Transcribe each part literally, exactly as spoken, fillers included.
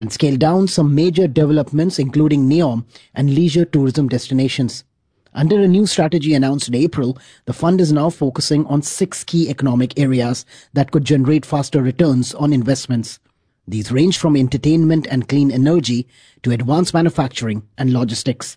and scale down some major developments including NEOM and leisure tourism destinations. Under a new strategy announced in April, the fund is now focusing on six key economic areas that could generate faster returns on investments. These range from entertainment and clean energy to advanced manufacturing and logistics.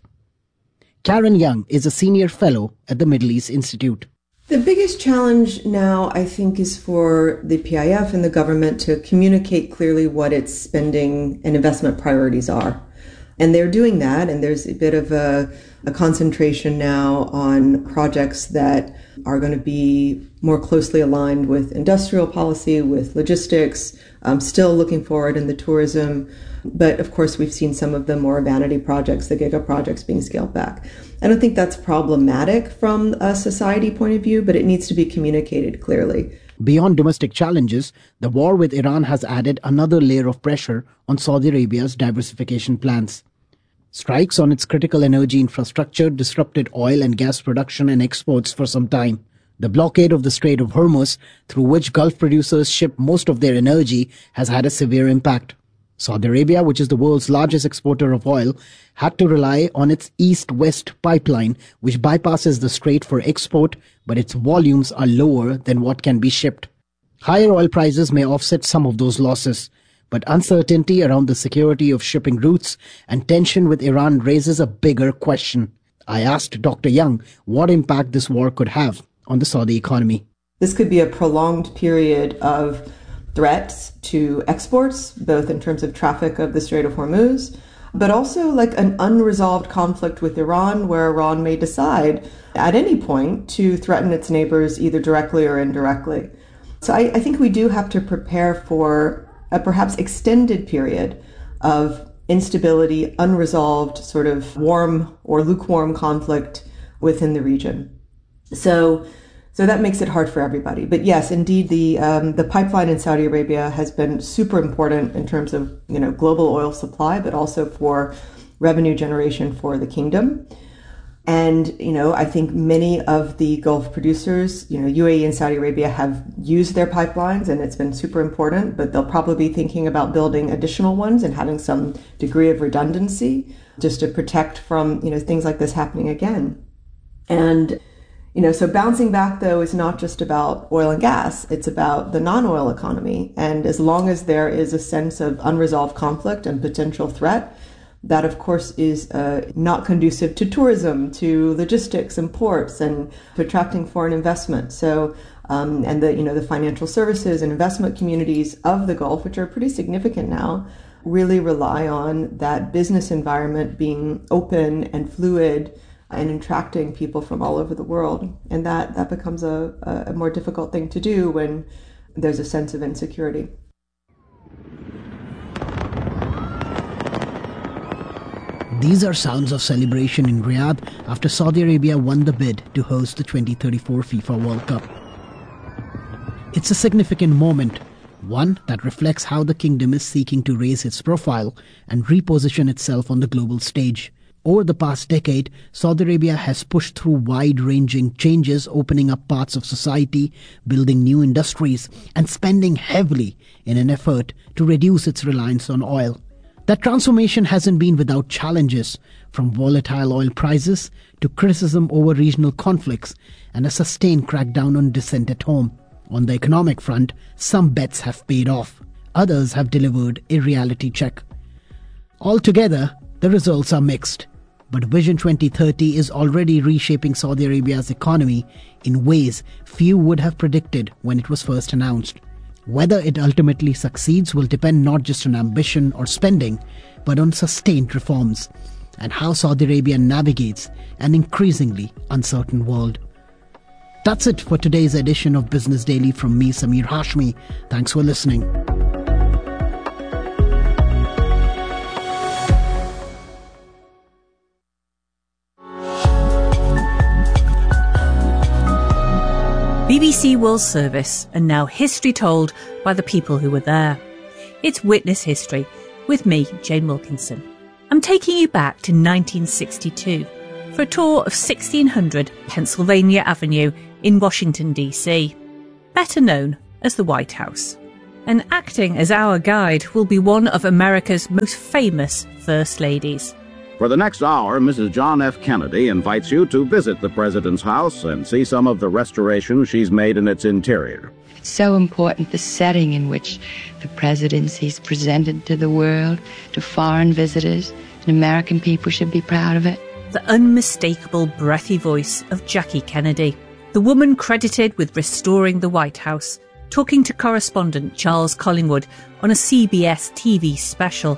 Karen Young is a senior fellow at the Middle East Institute. The biggest challenge now, I think, is for the P I F and the government to communicate clearly what its spending and investment priorities are. And they're doing that, and there's a bit of a, a concentration now on projects that are going to be more closely aligned with industrial policy, with logistics, um, still looking forward in the tourism. But of course, we've seen some of the more vanity projects, the giga projects, being scaled back. I don't think that's problematic from a society point of view, but it needs to be communicated clearly. Beyond domestic challenges, the war with Iran has added another layer of pressure on Saudi Arabia's diversification plans. Strikes on its critical energy infrastructure disrupted oil and gas production and exports for some time. The blockade of the Strait of Hormuz, through which Gulf producers ship most of their energy, has had a severe impact. Saudi Arabia, which is the world's largest exporter of oil, had to rely on its east-west pipeline, which bypasses the strait for export, but its volumes are lower than what can be shipped. Higher oil prices may offset some of those losses, but uncertainty around the security of shipping routes and tension with Iran raises a bigger question. I asked Doctor Young what impact this war could have on the Saudi economy. This could be a prolonged period of threats to exports, both in terms of traffic of the Strait of Hormuz, but also like an unresolved conflict with Iran, where Iran may decide at any point to threaten its neighbors either directly or indirectly. So I, I think we do have to prepare for a perhaps extended period of instability, unresolved sort of warm or lukewarm conflict within the region. So So that makes it hard for everybody. But yes, indeed, the um, the pipeline in Saudi Arabia has been super important in terms of, you know, global oil supply, but also for revenue generation for the kingdom. And, you know, I think many of the Gulf producers, you know, U A E and Saudi Arabia have used their pipelines, and it's been super important, but they'll probably be thinking about building additional ones and having some degree of redundancy just to protect from, you know, things like this happening again. And You know, so bouncing back, though, is not just about oil and gas. It's about the non-oil economy. And as long as there is a sense of unresolved conflict and potential threat, that, of course, is uh, not conducive to tourism, to logistics and ports, and to attracting foreign investment. So, um, and the, you know, the financial services and investment communities of the Gulf, which are pretty significant now, really rely on that business environment being open and fluid and attracting people from all over the world. And that, that becomes a, a more difficult thing to do when there's a sense of insecurity. These are sounds of celebration in Riyadh after Saudi Arabia won the bid to host the twenty thirty-four FIFA World Cup. It's a significant moment, one that reflects how the kingdom is seeking to raise its profile and reposition itself on the global stage. Over the past decade, Saudi Arabia has pushed through wide-ranging changes, opening up parts of society, building new industries, and spending heavily in an effort to reduce its reliance on oil. That transformation hasn't been without challenges, from volatile oil prices to criticism over regional conflicts and a sustained crackdown on dissent at home. On the economic front, some bets have paid off. Others have delivered a reality check. Altogether, the results are mixed. But Vision twenty thirty is already reshaping Saudi Arabia's economy in ways few would have predicted when it was first announced. Whether it ultimately succeeds will depend not just on ambition or spending, but on sustained reforms and how Saudi Arabia navigates an increasingly uncertain world. That's it for today's edition of Business Daily from me, Samir Hashmi. Thanks for listening. B B C World Service, and now history told by the people who were there. It's Witness History with me, Jane Wilkinson. I'm taking you back to nineteen sixty-two for a tour of sixteen hundred Pennsylvania Avenue in Washington, D C, better known as the White House. And acting as our guide will be one of America's most famous First Ladies. For the next hour, Missus John F. Kennedy invites you to visit the President's house and see some of the restorations she's made in its interior. It's so important, the setting in which the presidency is presented to the world, to foreign visitors, and American people should be proud of it. The unmistakable, breathy voice of Jackie Kennedy, the woman credited with restoring the White House, talking to correspondent Charles Collingwood on a C B S T V special.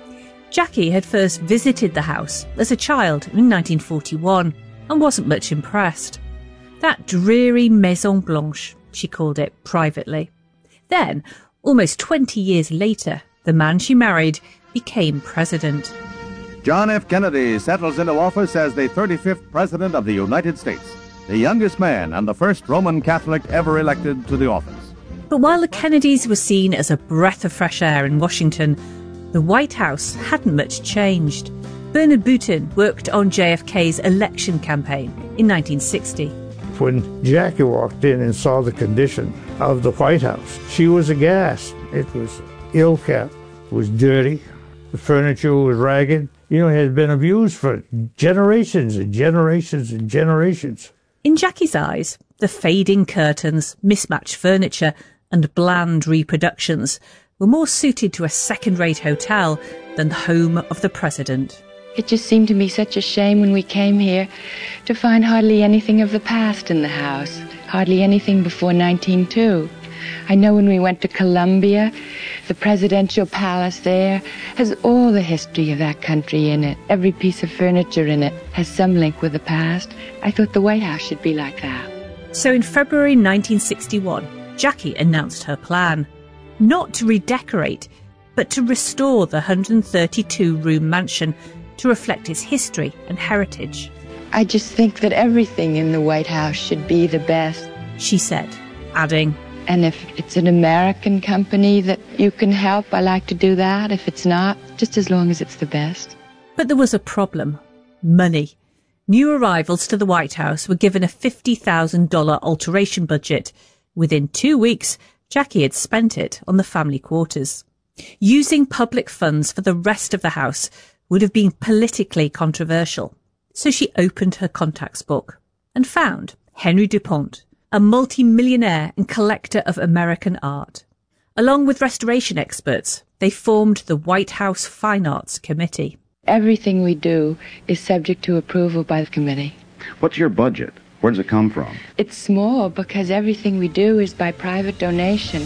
Jackie had first visited the house as a child in nineteen forty-one and wasn't much impressed. That dreary Maison Blanche, she called it privately. Then, almost twenty years later, the man she married became president. John F. Kennedy settles into office as the thirty-fifth President of the United States, the youngest man and the first Roman Catholic ever elected to the office. But while the Kennedys were seen as a breath of fresh air in Washington, the White House hadn't much changed. Bernard Boutin worked on J F K's election campaign in nineteen sixty. When Jackie walked in and saw the condition of the White House, she was aghast. It was ill-kept, it was dirty, the furniture was ragged. You know, it had been abused for generations and generations and generations. In Jackie's eyes, the fading curtains, mismatched furniture, and bland reproductions were more suited to a second-rate hotel than the home of the president. It just seemed to me such a shame when we came here to find hardly anything of the past in the house, hardly anything before nineteen oh two. I know when we went to Columbia, the presidential palace there has all the history of that country in it. Every piece of furniture in it has some link with the past. I thought the White House should be like that. So in February nineteen sixty-one, Jackie announced her plan. Not to redecorate, but to restore the one hundred thirty-two room mansion to reflect its history and heritage. I just think that everything in the White House should be the best, she said, adding, and if it's an American company that you can help, I like to do that. If it's not, just as long as it's the best. But there was a problem. Money. New arrivals to the White House were given a fifty thousand dollars alteration budget. Within two weeks, Jackie had spent it on the family quarters. Using public funds for the rest of the house would have been politically controversial. So she opened her contacts book and found Henry DuPont, a multi-millionaire and collector of American art. Along with restoration experts, they formed the White House Fine Arts Committee. Everything we do is subject to approval by the committee. What's your budget? Where does it come from? It's small because everything we do is by private donation.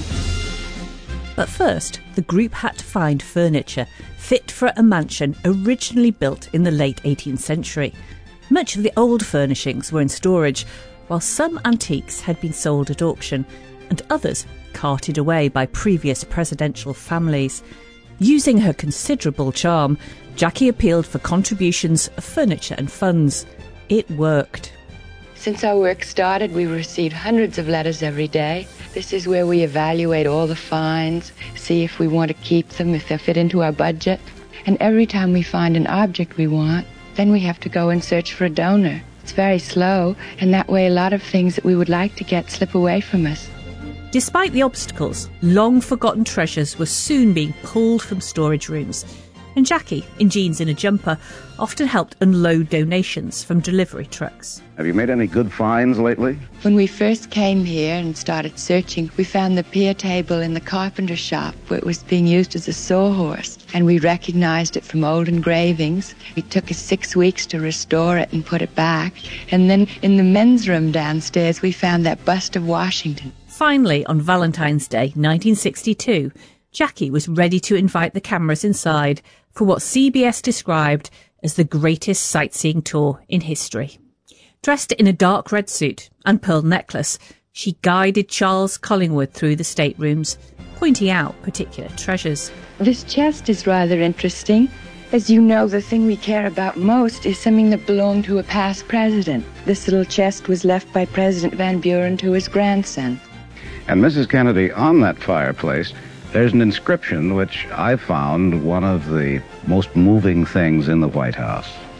But first, the group had to find furniture fit for a mansion originally built in the late eighteenth century. Much of the old furnishings were in storage, while some antiques had been sold at auction and others carted away by previous presidential families. Using her considerable charm, Jackie appealed for contributions of furniture and funds. It worked. Since our work started, we received hundreds of letters every day. This is where we evaluate all the finds, see if we want to keep them, if they fit into our budget. And every time we find an object we want, then we have to go and search for a donor. It's very slow, and that way a lot of things that we would like to get slip away from us. Despite the obstacles, long-forgotten treasures were soon being pulled from storage rooms. And Jackie, in jeans and a jumper, often helped unload donations from delivery trucks. Have you made any good finds lately? When we first came here and started searching, we found the pier table in the carpenter shop where it was being used as a sawhorse, and we recognized it from old engravings. It took us six weeks to restore it and put it back. And then in the men's room downstairs, we found that bust of Washington. Finally, on Valentine's Day, nineteen sixty-two, Jackie was ready to invite the cameras inside for what C B S described as the greatest sightseeing tour in history. Dressed in a dark red suit and pearl necklace, she guided Charles Collingwood through the staterooms, pointing out particular treasures. This chest is rather interesting. As you know, the thing we care about most is something that belonged to a past president. This little chest was left by President Van Buren to his grandson. And Missus Kennedy, on that fireplace, there's an inscription which I found one of the most moving things in the White House.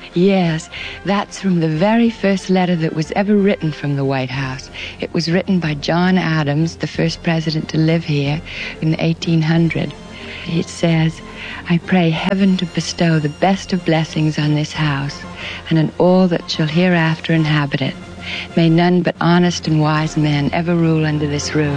Yes, that's from the very first letter that was ever written from the White House. It was written by John Adams, the first president to live here in eighteen hundred. It says, I pray heaven to bestow the best of blessings on this house and on all that shall hereafter inhabit it. May none but honest and wise men ever rule under this roof.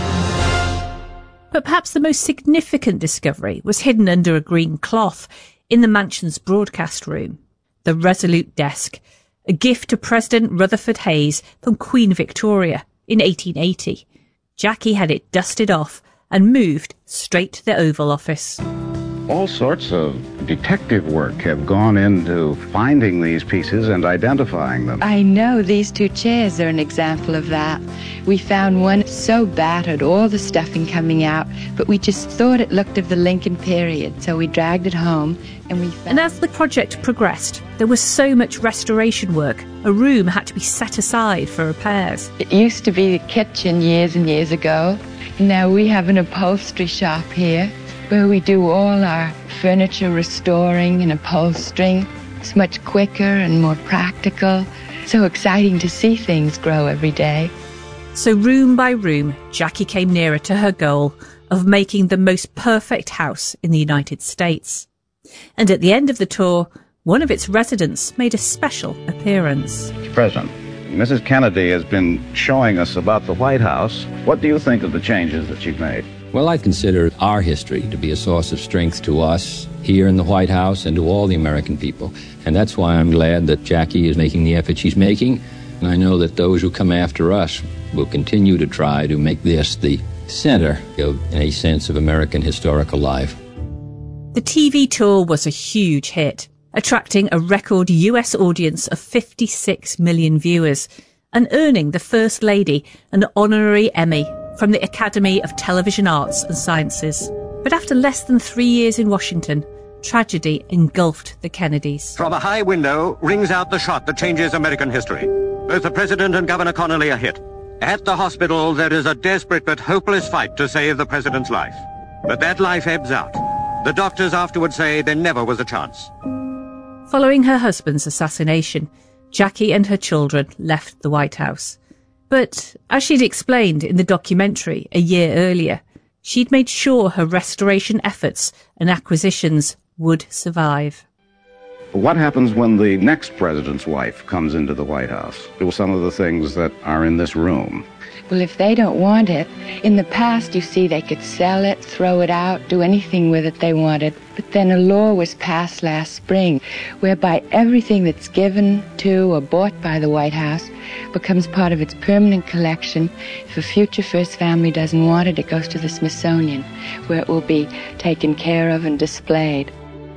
But perhaps the most significant discovery was hidden under a green cloth in the mansion's broadcast room. The Resolute Desk, a gift to President Rutherford Hayes from Queen Victoria in eighteen eighty. Jackie had it dusted off and moved straight to the Oval Office. All sorts of detective work have gone into finding these pieces and identifying them. I know these two chairs are an example of that. We found one so battered, all the stuffing coming out, but we just thought it looked of the Lincoln period, so we dragged it home and we found... And as the project progressed, there was so much restoration work, a room had to be set aside for repairs. It used to be the kitchen years and years ago. Now we have an upholstery shop here, where we do all our furniture restoring and upholstering. It's much quicker and more practical. So exciting to see things grow every day. So room by room, Jackie came nearer to her goal of making the most perfect house in the United States. And at the end of the tour, one of its residents made a special appearance. President, Missus Kennedy has been showing us about the White House. What do you think of the changes that you've made? Well, I consider our history to be a source of strength to us here in the White House and to all the American people. And that's why I'm glad that Jackie is making the effort she's making. And I know that those who come after us will continue to try to make this the center of, in a sense, of American historical life. The T V tour was a huge hit, attracting a record U S audience of fifty-six million viewers and earning the First Lady an honorary Emmy from the Academy of Television Arts and Sciences. But after less than three years in Washington, tragedy engulfed the Kennedys. From a high window rings out the shot that changes American history. Both the President and Governor Connolly are hit. At the hospital, there is a desperate but hopeless fight to save the President's life. But that life ebbs out. The doctors afterwards say there never was a chance. Following her husband's assassination, Jackie and her children left the White House. But, as she'd explained in the documentary a year earlier, she'd made sure her restoration efforts and acquisitions would survive. What happens when the next president's wife comes into the White House? Do some of the things that are in this room. Well, if they don't want it, in the past, you see, they could sell it, throw it out, do anything with it they wanted. But then a law was passed last spring whereby everything that's given to or bought by the White House becomes part of its permanent collection. If a future First Family doesn't want it, it goes to the Smithsonian, where it will be taken care of and displayed.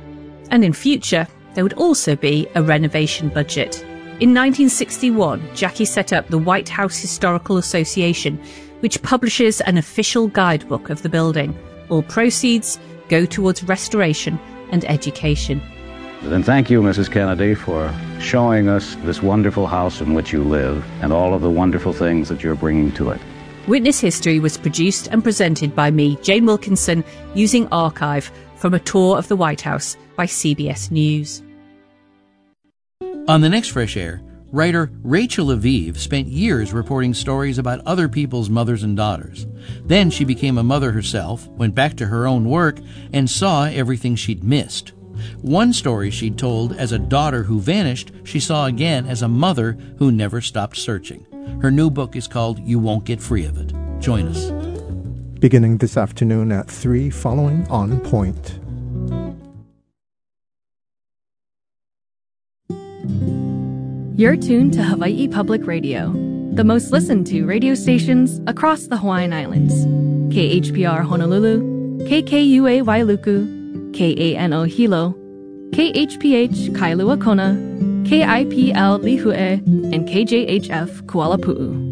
And in future, there would also be a renovation budget. In nineteen sixty-one, Jackie set up the White House Historical Association, which publishes an official guidebook of the building. All proceeds go towards restoration and education. And thank you, Missus Kennedy, for showing us this wonderful house in which you live and all of the wonderful things that you're bringing to it. Witness History was produced and presented by me, Jane Wilkinson, using archive from a tour of the White House by C B S News. On the next Fresh Air, writer Rachel Aviv spent years reporting stories about other people's mothers and daughters. Then she became a mother herself, went back to her own work, and saw everything she'd missed. One story she'd told as a daughter who vanished, she saw again as a mother who never stopped searching. Her new book is called You Won't Get Free of It. Join us. Beginning this afternoon at three, following On Point. You're tuned to Hawaii Public Radio, the most listened to radio stations across the Hawaiian Islands. K H P R Honolulu, K K U A Wailuku, K A N O Hilo, K H P H Kailua Kona, K I P L Lihue, and K J H F Kuala Pu'u.